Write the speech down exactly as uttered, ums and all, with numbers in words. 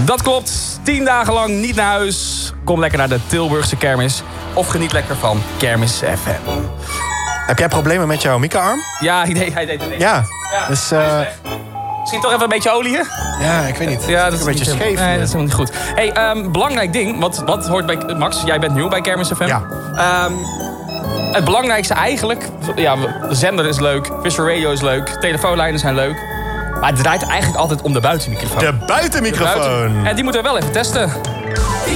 Dat klopt. Tien dagen lang niet naar huis. Kom lekker naar de Tilburgse kermis. Of geniet lekker van Kermis F M. Heb jij problemen met jouw micro-arm? Ja, hij deed, hij deed het. Ja. ja. Dus, uh... Misschien toch even een beetje olie? Ja, ik weet niet. Ja, dat is is een beetje niet, scheef. Nee, dat is helemaal niet goed. Hey, um, belangrijk ding. Wat, wat hoort bij... Max, jij bent nieuw bij Kermis F M. Ja. Um, het belangrijkste eigenlijk... Ja, de zender is leuk. Visual Radio is leuk. Telefoonlijnen zijn leuk. Maar het draait eigenlijk altijd om de buitenmicrofoon. De buitenmicrofoon. De buiten... En die moeten we wel even testen.